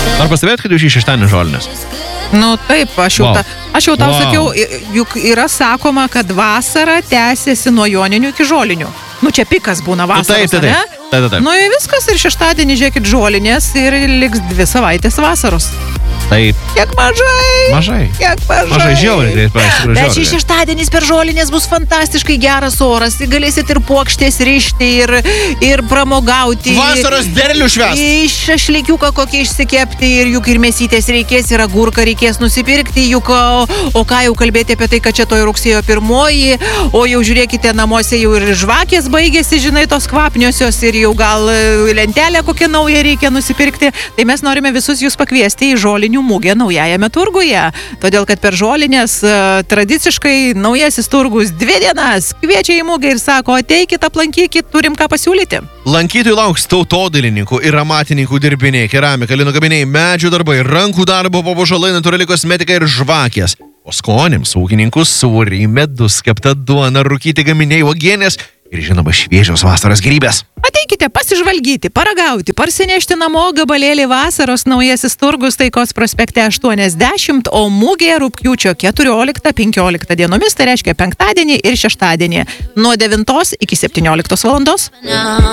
Ar pastebėt, kad jau šį šeštadienį žolinės? Nu taip, aš jau tau sakiau, juk yra sakoma, kad vasara tęsiasi nuo joninių iki žolinių. Nu čia pikas būna vasaros, ne? Taip. Nu ir viskas, ir šeštadienį žiūrėkit žolinės ir liks 2 savaitės vasaros. Taip. Kiek mažai. Mažai žiauriai. Bet šį šeštadienis per žolinės bus fantastiškai geras oras. Galėsit ir puokštės rišti, ir pramogauti. Vasaros derlių švęsti. Šašlykiuką kokį išsikepti, ir juk ir mėsytės reikės, ir agurką reikės nusipirkti, juk, o ką jau kalbėti apie tai, kad čia toj rugsėjo 1, o jau žiūrėkite, namuose jau ir žvakės baigėsi, žinai, tos kvapniosios, ir jau gal lentelę kokią naują reikia nusipirkti. Tai mes norime visus jūs pakviesti į žolinių mugę naujajame turguje. Todėl, kad per žolinės tradiciškai naujasis turgus 2 dienas kviečia į mugę ir sako, ateikit, aplankykit, turim ką pasiūlyti. Lankytojų lauks tautodailininkų ir amatininkų dirbiniai, keramika, lino gaminiai, medžių darbai, rankų darbo, papuošalai, natūrali kosmetika ir žvakės. O skonims ūkininkų sūriai, medus, kepta duona, rūkyti gaminiai, uogienės ir žinoma šviežios vasaros gėrybės. Ateikite pasižvalgyti, paragauti, parsinešti namo gabalėlį vasaros naujasis turgus Taikos prospekte 80, o mugė rugpjūčio 14-15 dienomis, tai reiškia penktadienį ir šeštadienį, nuo 9 iki 17 valandos.